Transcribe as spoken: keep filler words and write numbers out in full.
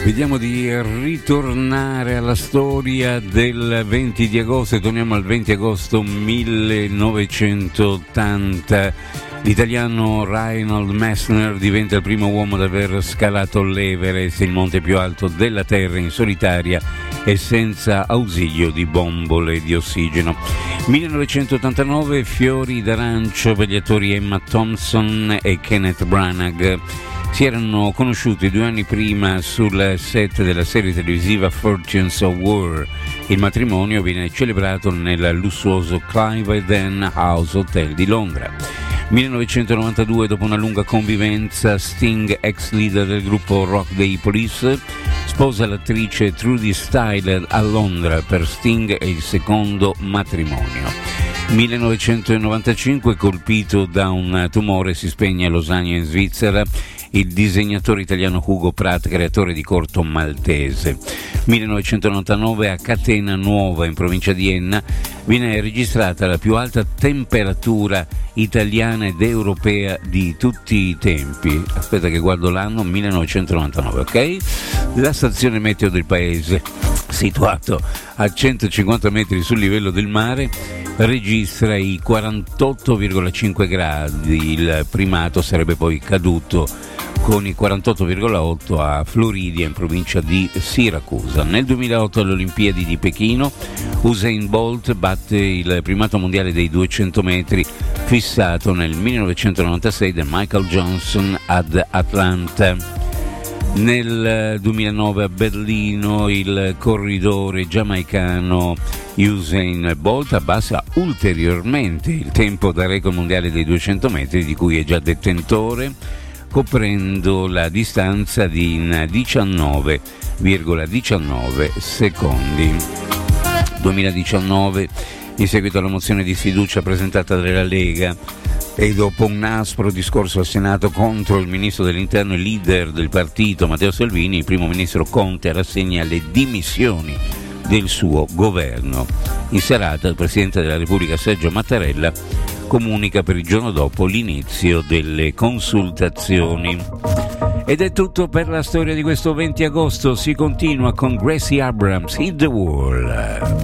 Vediamo di ritornare alla storia del venti di agosto e torniamo al venti agosto millenovecentottanta. L'italiano Reinhold Messner diventa il primo uomo ad aver scalato l'Everest, il monte più alto della Terra, in solitaria e senza ausilio di bombole di ossigeno. millenovecentottantanove, fiori d'arancio per gli attori Emma Thompson e Kenneth Branagh. Si erano conosciuti due anni prima sul set della serie televisiva Fortunes of War. Il matrimonio viene celebrato nel lussuoso Cliveden House Hotel di Londra. millenovecentonovantadue, dopo una lunga convivenza, Sting, ex leader del gruppo rock dei Police, sposa l'attrice Trudy Styler a Londra. Per Sting è il secondo matrimonio. millenovecentonovantacinque, colpito da un tumore, si spegne a Losanna in Svizzera il disegnatore italiano Hugo Pratt, creatore di Corto Maltese. millenovecentonovantanove, a Catena Nuova, in provincia di Enna, viene registrata la più alta temperatura italiana ed europea di tutti i tempi. Aspetta che guardo l'anno, millenovecentonovantanove, ok? La stazione meteo del paese, situato a centocinquanta metri sul livello del mare, registra i quarantotto virgola cinque gradi. Il primato sarebbe poi caduto con i quarantotto virgola otto a Floridia, in provincia di Siracusa. Nel duemilaotto, alle Olimpiadi di Pechino, Usain Bolt batte il primato mondiale dei duecento metri fissato nel millenovecentonovantasei da Michael Johnson ad Atlanta. Nel duemilanove, a Berlino, il corridore giamaicano Usain Bolt abbassa ulteriormente il tempo da record mondiale dei duecento metri, di cui è già detentore, coprendo la distanza di in diciannove virgola diciannove secondi. duemiladiciannove, in seguito alla mozione di sfiducia presentata dalla Lega e dopo un aspro discorso al Senato contro il ministro dell'Interno e leader del partito Matteo Salvini, il primo ministro Conte rassegna le dimissioni del suo governo. In serata il Presidente della Repubblica Sergio Mattarella comunica per il giorno dopo l'inizio delle consultazioni. Ed è tutto per la storia di questo venti agosto. Si continua con Gracie Abrams, Hit the Wall.